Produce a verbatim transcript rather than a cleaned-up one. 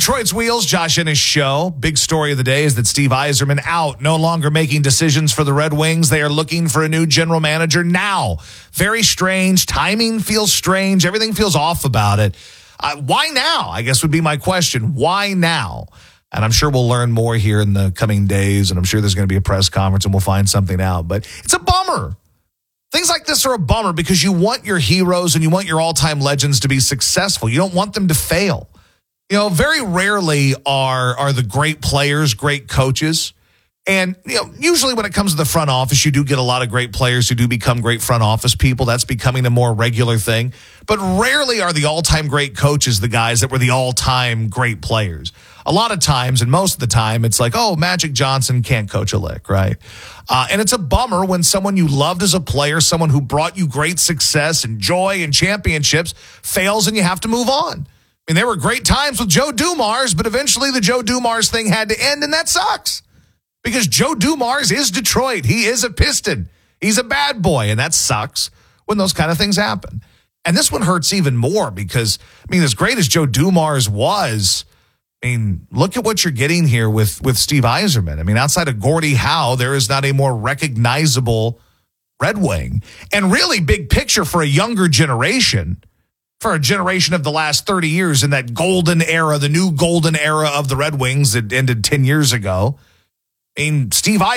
Detroit's Wheels, Josh Ennis Show. Big story of the day is that Steve Yzerman out, no longer making decisions for the Red Wings. They are looking for a new general manager now. Very strange. Timing feels strange. Everything feels off about it. Uh, why now, I guess would be my question. Why now? And I'm sure we'll learn more here in the coming days, and I'm sure there's going to be a press conference and we'll find something out. But it's a bummer. Things like this are a bummer because you want your heroes and you want your all-time legends to be successful. You don't want them to fail. You know, very rarely are are the great players great coaches. And, you know, usually when it comes to the front office, you do get a lot of great players who do become great front office people. That's becoming a more regular thing. But rarely are the all-time great coaches the guys that were the all-time great players. A lot of times, and most of the time, it's like, oh, Magic Johnson can't coach a lick, right? Uh, and it's a bummer when someone you loved as a player, someone who brought you great success and joy and championships, fails and you have to move on. I mean, there were great times with Joe Dumars, but eventually the Joe Dumars thing had to end, and that sucks. Because Joe Dumars is Detroit. He is a Piston. He's a bad boy, and that sucks when those kind of things happen. And this one hurts even more because, I mean, as great as Joe Dumars was, I mean, look at what you're getting here with, with Steve Yzerman. I mean, outside of Gordie Howe, there is not a more recognizable Red Wing. And really big picture for a younger generation, for a generation of the last thirty years in that golden era, the new golden era of the Red Wings that ended ten years ago. I mean, Steve